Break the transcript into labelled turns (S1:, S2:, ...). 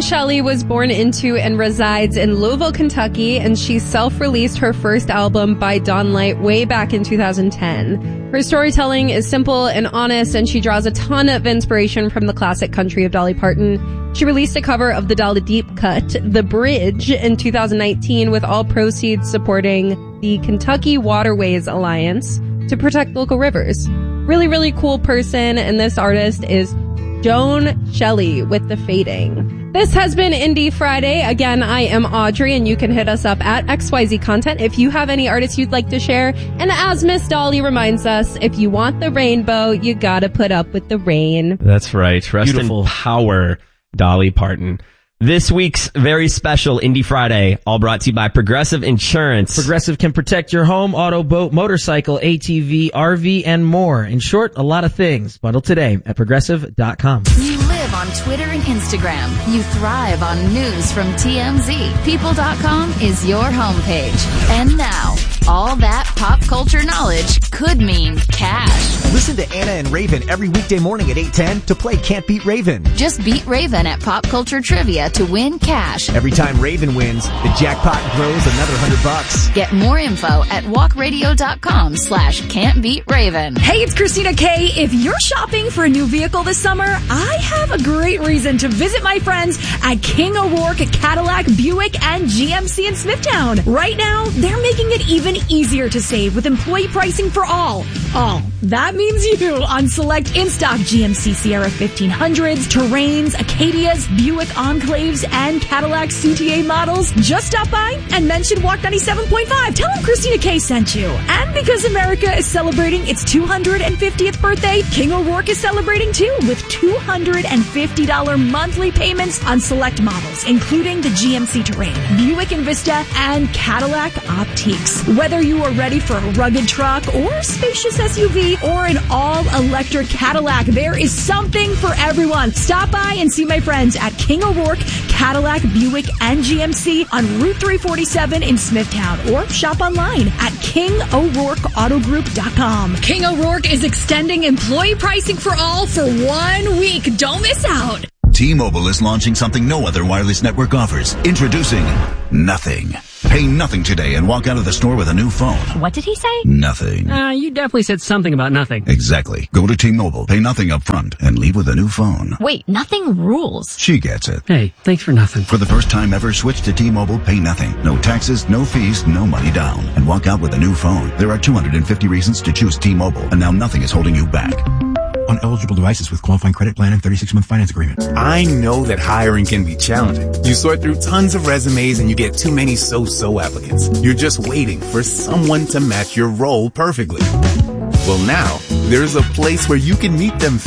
S1: Shelley was born into and resides in Louisville, Kentucky, and she self-released her first album, By Dawnlight, way back in 2010. Her storytelling is simple and honest, and she draws a ton of inspiration from the classic country of Dolly Parton. She released a cover of the Dolly Deep cut, The Bridge, in 2019, with all proceeds supporting the Kentucky Waterways Alliance to protect local rivers. Really, really cool person, and this artist is Joan Shelley with The Fading. This has been Indie Friday. Again, I am Audrey, and you can hit us up at XYZ Content if you have any artists you'd like to share. And as Miss Dolly reminds us, if you want the rainbow, you gotta put up with the rain.
S2: That's right. Rest in power, Dolly Parton. This week's very special Indie Friday, all brought to you by Progressive Insurance.
S3: Progressive can protect your home, auto, boat, motorcycle, ATV, RV, and more. In short, a lot of things. Bundle today at Progressive.com.
S4: You live on Twitter and Instagram. You thrive on news from TMZ. People.com is your homepage. And now, all that pop culture knowledge could mean cash.
S5: Listen to Anna and Raven every weekday morning at 8:10 to play Can't Beat Raven.
S4: Just beat Raven at Pop Culture Trivia to win cash.
S5: Every time Raven wins, the jackpot grows another $100.
S4: Get more info at walkradio.com/can'tbeatraven.
S6: Hey, it's Christina K. If you're shopping for a new vehicle this summer, I have a great reason to visit my friends at King O'Rourke, Cadillac, Buick, and GMC in Smithtown. Right now, they're making it even easier to save with employee pricing for all. That means you on select in-stock GMC Sierra 1500s, Terrains, Acadias, Buick Enclaves, and Cadillac CTA models. Just stop by and mention Walk 97.5. Tell them Christina K sent you. And because America is celebrating its 250th birthday, King O'Rourke is celebrating too with $250 monthly payments on select models, including the GMC Terrain, Buick Envista, and Cadillac Optiques. Whether you are ready for a rugged truck or spacious SUV or an all-electric Cadillac, there is something for everyone. Stop by and see my friends at King O'Rourke, Cadillac, Buick, and GMC on Route 347 in Smithtown, or shop online at KingO'RourkeAutoGroup.com. King O'Rourke is extending employee pricing for all for 1 week. Don't miss out.
S7: T-Mobile is launching something no other wireless network offers. Introducing Nothing. Pay nothing today and walk out of the store with a new phone.
S8: What did he say?
S7: Nothing.
S8: You definitely said something about nothing.
S7: Exactly. Go to T-Mobile, pay nothing up front, and leave with a new phone.
S8: Wait, nothing rules.
S7: She gets it.
S8: Hey, thanks for nothing.
S7: For the first time ever, switch to T-Mobile, pay nothing. No taxes, no fees, no money down. And walk out with a new phone. There are 250 reasons to choose T-Mobile, and now nothing is holding you back.
S9: On eligible devices with qualifying credit plan and 36-month finance agreement.
S10: I know that hiring can be challenging. You sort through tons of resumes and you get too many so-so applicants. You're just waiting for someone to match your role perfectly. Well, now, there's a place where you can meet them